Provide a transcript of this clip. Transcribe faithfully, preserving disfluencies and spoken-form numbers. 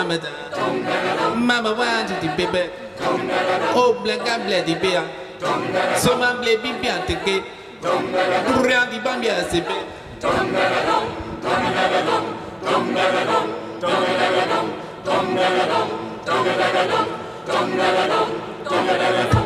Mama wanted the baby. Oh, black and bloody bear. So, my baby be at the gate. Randy Bambia, Sippe. Don't